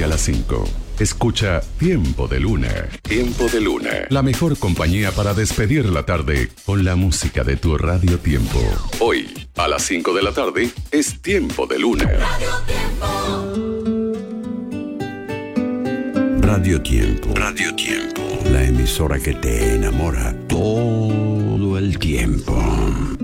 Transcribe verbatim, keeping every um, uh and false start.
y a las cinco. Escucha Tiempo de Luna. Tiempo de Luna. La mejor compañía para despedir la tarde con la música de tu Radio Tiempo. Hoy, a las cinco de la tarde, es Tiempo de Luna. Radio Tiempo. Radio Tiempo. Radio Tiempo. La emisora que te enamora todo el tiempo.